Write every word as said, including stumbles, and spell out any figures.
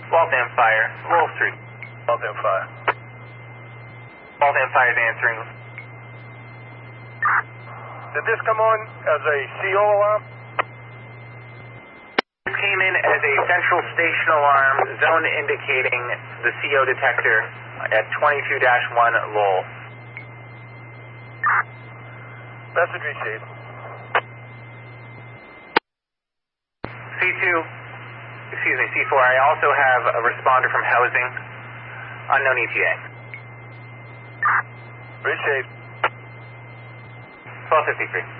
Waltham Fire, Lowell Street. Waltham Fire. Waltham Fire is answering. Did this come on as a C O alarm? This came in as a central station alarm, zone indicating the C O detector at twenty-two dash one Lowell. Message received. C two, excuse me, C four, I also have a responder from housing, unknown E T A. Received. twelve fifty-three.